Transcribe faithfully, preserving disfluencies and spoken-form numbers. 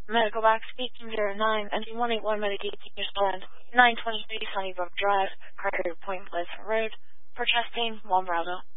Medical Box speaking, zero nine, and one eight one Medicaid Seniors Blend, nine twenty-three Sunnybrook Drive, Carter Point Pleasant Road, for chest pain, one Bravo.